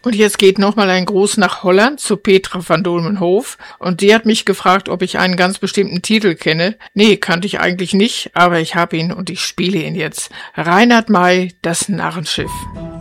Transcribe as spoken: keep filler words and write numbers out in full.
Und jetzt geht nochmal ein Gruß nach Holland zu Petra van Dolmenhof. Und die hat mich gefragt, ob ich einen ganz bestimmten Titel kenne. Nee, kannte ich eigentlich nicht, aber ich habe ihn und ich spiele ihn jetzt. Reinhard May, das Narrenschiff.